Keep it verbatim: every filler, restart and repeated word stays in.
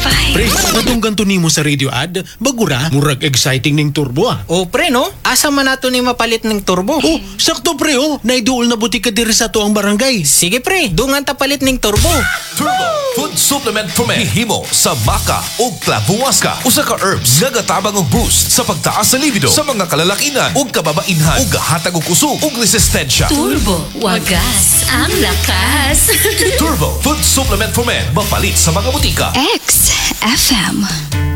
five. Pre, katong ganto nimo sa radio ad, bagura, murag exciting ning turbo ah. O pre no, asa man nato ni mapalit ng turbo? Oh, sakto pre oh, naiduol na butika diri sa tuang barangay. Sige pre, dungan ta palit ng turbo. Turbo Food Supplement for Men hihimo sa maca ug klabuwaska. Usa ka herbs nga gatabang og boost sa pagtaas sa libido sa mga kalalakinan ug kababainhan ug gahatag og kusog ug resistensya. Turbo, wagas ang lakas. Turbo Food Supplement for Men mapalit sa mga butika. X F M.